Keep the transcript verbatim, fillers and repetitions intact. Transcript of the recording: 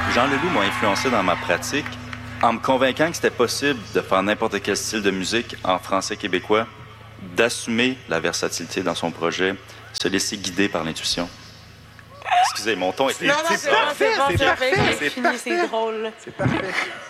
Jean Leloup m'a influencé dans ma pratique en me convainquant que c'était possible de faire n'importe quel style de musique en français québécois, d'assumer la versatilité dans son projet, se laisser guider par l'intuition. Excusez, mon ton était... Non, non, c'est parfait, c'est bon, c'est c'est parfait. parfait. C'est fini, c'est drôle. C'est parfait.